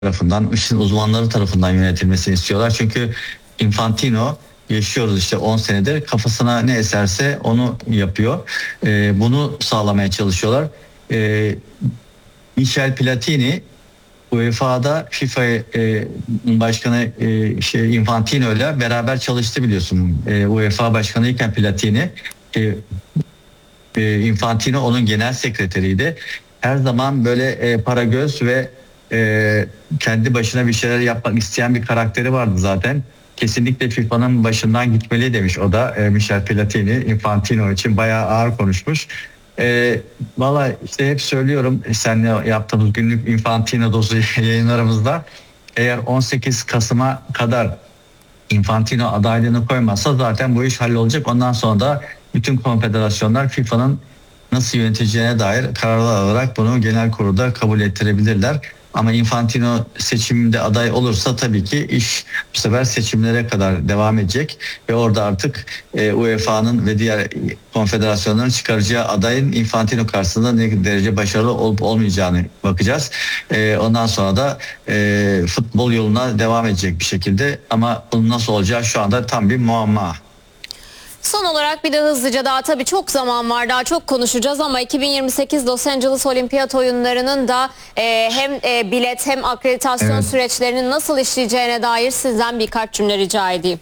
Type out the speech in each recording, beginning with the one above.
tarafından, işin uzmanları tarafından yönetilmesini istiyorlar. Çünkü Infantino, yaşıyoruz işte 10 senedir, kafasına ne eserse onu yapıyor. Bunu sağlamaya çalışıyorlar. Michel Platini UEFA'da FIFA başkanı Infantino ile beraber çalıştı biliyorsun. UEFA başkanıyken Platini, Infantino onun genel sekreteriydi. Her zaman böyle para göz ve kendi başına bir şeyler yapmak isteyen bir karakteri vardı zaten. Kesinlikle FIFA'nın başından gitmeli demiş o da, Michel Platini. Infantino için bayağı ağır konuşmuş. Valla işte hep söylüyorum, seninle yaptığımız günlük Infantino dozu yayınlarımızda, eğer 18 Kasım'a kadar Infantino adaylığını koymazsa zaten bu iş hallolacak. Ondan sonra da bütün konfederasyonlar FIFA'nın nasıl yöneteceğine dair kararlar alarak bunu genel kurulda kabul ettirebilirler. Ama Infantino seçimde aday olursa tabii ki iş bu sefer seçimlere kadar devam edecek ve orada artık UEFA'nın ve diğer konfederasyonların çıkaracağı adayın Infantino karşısında ne derece başarılı olup olmayacağını bakacağız. Ondan sonra da futbol yoluna devam edecek bir şekilde, ama bunun nasıl olacağı şu anda tam bir muamma. Son olarak bir de hızlıca, daha tabii çok zaman var, daha çok konuşacağız ama 2028 Los Angeles Olimpiyat Oyunları'nın da hem bilet hem akreditasyon süreçlerinin nasıl işleyeceğine dair sizden birkaç cümle rica edeyim.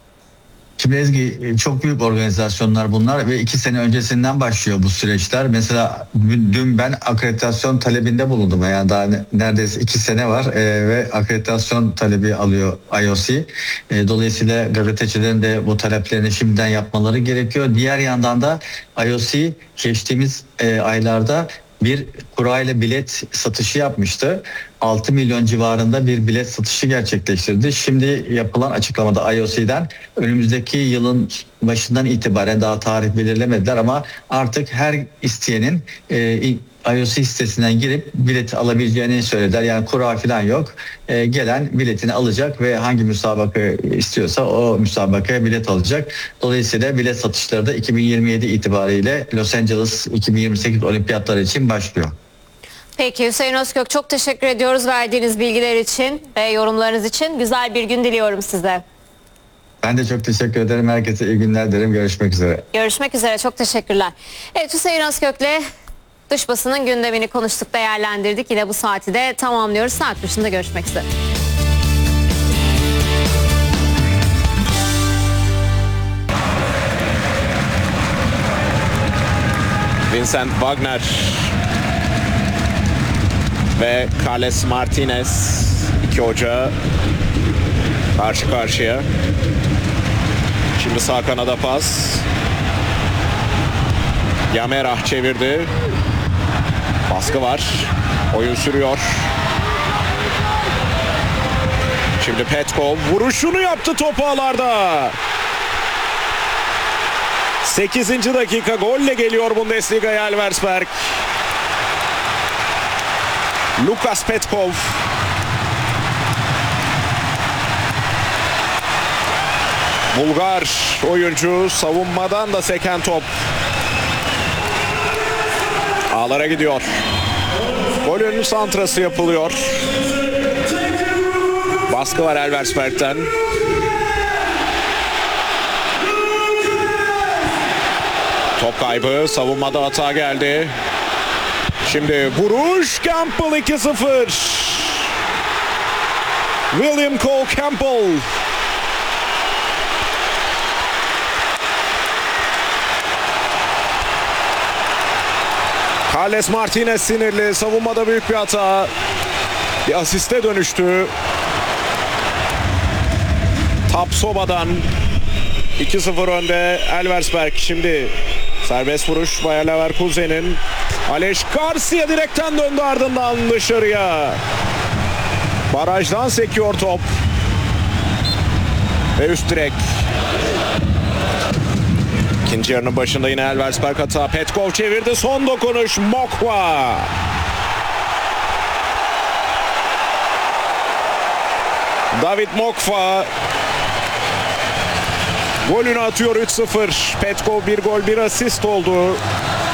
Şimdi Ezgi, çok büyük organizasyonlar bunlar ve 2 sene öncesinden başlıyor bu süreçler. Mesela dün ben akreditasyon talebinde bulundum. Yani daha neredeyse 2 sene var ve akreditasyon talebi alıyor IOC. Dolayısıyla gazetecilerin de bu taleplerini şimdiden yapmaları gerekiyor. Diğer yandan da IOC geçtiğimiz aylarda bir kurayla bilet satışı yapmıştı. 6 milyon civarında bir bilet satışı gerçekleştirdi. Şimdi yapılan açıklamada IOC'den önümüzdeki yılın başından itibaren, daha tarih belirlemediler ama artık her isteyenin IOC sitesinden girip bilet alabileceğini söylediler. Yani kura falan yok. Gelen biletini alacak ve hangi müsabaka istiyorsa o müsabakaya bilet alacak. Dolayısıyla bilet satışları da 2027 itibariyle Los Angeles 2028 olimpiyatları için başlıyor. Peki Hüseyin Özkök, çok teşekkür ediyoruz verdiğiniz bilgiler için ve yorumlarınız için. Güzel bir gün diliyorum size. Ben de çok teşekkür ederim. Herkese iyi günler dilerim. Görüşmek üzere. Görüşmek üzere. Çok teşekkürler. Evet, Hüseyin Özkök'le dış basının gündemini konuştuk, değerlendirdik. Yine bu saati de tamamlıyoruz. Saat başında görüşmek üzere. Vincent Wagner ve Carles Martinez, iki hoca karşı karşıya. Şimdi sağ kanada pas. Yamerah çevirdi. Baskı var. Oyun sürüyor. Şimdi Petkov vuruşunu yaptı top ağlarda. 8. dakika, golle geliyor Bundesliga'ya Elversberg. Lukas Petkov. Bulgar oyuncu, savunmadan da seken top. Ağlara gidiyor. Golün santrası yapılıyor. Baskı var Elversberg'ten. Top kaybı, savunmada hata geldi. Şimdi vuruş, Campbell 2-0. William Cole Campbell. Carles Martinez sinirli, savunmada büyük bir hata. Bir asiste dönüştü. Tapsoba'dan 2-0 önde Elversberg. Şimdi serbest vuruş Bayer Leverkusen'in. Aleš Garcia direkten döndü, ardından dışarıya. Barajdan sekiyor top. Ve üst direk. İkinci yarının başında yine Elversberg hata. Petkov çevirdi. Son dokunuş Mokwa. David Mokwa golünü atıyor, 3-0. Petkov bir gol bir asist oldu.